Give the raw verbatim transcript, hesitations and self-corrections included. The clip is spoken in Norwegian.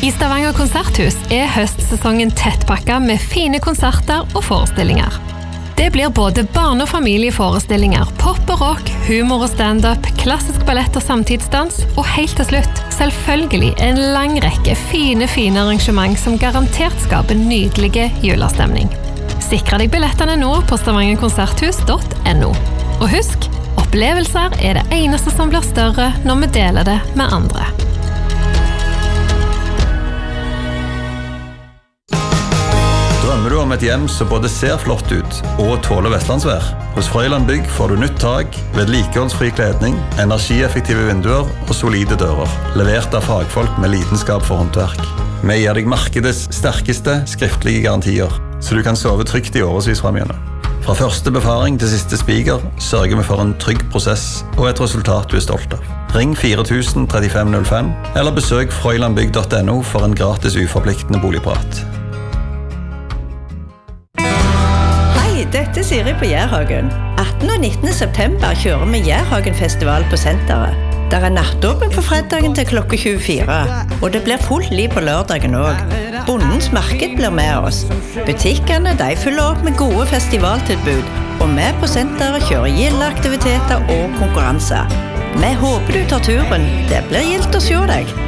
I Stavanger konserthus er høstsesongen tettpakket med fine konserter og forestillinger. Det blir både barne- og familieforestillinger, pop og rock, humor og stand-up, klassisk ballett og samtidsdans, og helt til slutt, selvfølgelig en lang rekke fine, fine arrangement som garantert skaper nydelige julestemning. Sikre deg billettene nå på stavanger konserthus punktum no. Og husk, opplevelser er det eneste som blir større når vi deler det med andre. Drømmer du om et hjem som både ser flott ut og tåler vestlandsvær? Hos Frøyland Bygg får du nytt tak, vedlikeholdsfri kledning, energieffektive vinduer og solide dører. Levert av fagfolk med lidenskap for håndverk. Vi gir deg markedets sterkeste skriftlige garantier, så du kan sove trygt i årevis frem igjennom. Fra første befaring til siste spiker sørger vi for en trygg prosess og et resultat du er stolt av. Ring fire tusen trettifem null fem eller besøk frøyland bygg punktum no for en gratis uforpliktende boligprat. Dette er Siri på Jærhagen. attende og nittende september kjører vi Jærhagenfestival på senteret. Der er nattåpen på fredagen til klokka tjuefire, og det blir fullt liv på lørdagen også. Bondens marked blir med oss. Butikkene de fyller opp med gode festivaltilbud, og vi på senteret kjører gilde aktiviteter og konkurranser. Vi håper du tar turen. Det blir gildt å se deg.